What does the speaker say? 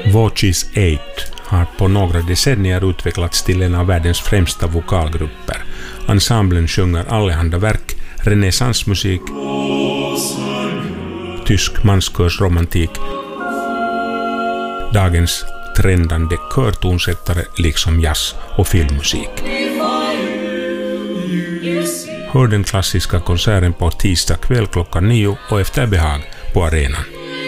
Voices 8 har på några decennier utvecklats till en av världens främsta vokalgrupper. Ensemblen sjunger allehanda verk, renässansmusik, tysk manskörsromantik, dagens trendande körtonsättare liksom jazz- och filmmusik. Hör den klassiska konserten på tisdag kväll klockan 9 och efter behag på arenan.